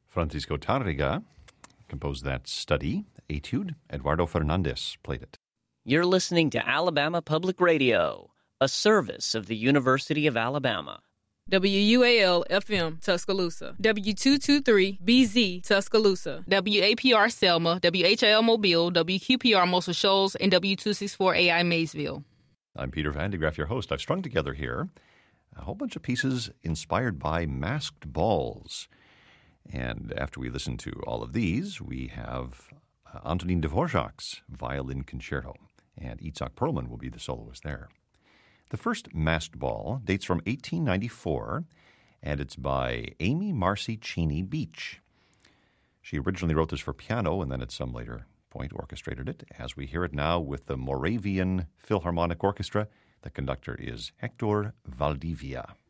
Francisco Tárrega composed that study, Etude. Eduardo Fernandez played it. You're listening to Alabama Public Radio, a service of the University of Alabama. WUAL-FM, Tuscaloosa. W223-BZ, Tuscaloosa. WAPR Selma, WHIL Mobile, WQPR Muscle Shoals, and W264AI Maysville. I'm Peter Van de Graaff, your host. I've strung together here a whole bunch of pieces inspired by masked balls. And after we listen to all of these, we have Antonin Dvorak's Violin Concerto, and Itzhak Perlman will be the soloist there. The first masked ball dates from 1894, and it's by Amy Marcy Cheney Beach. She originally wrote this for piano and then at some later point orchestrated it, as we hear it now with the Moravian Philharmonic Orchestra. The conductor is Hector Valdivia.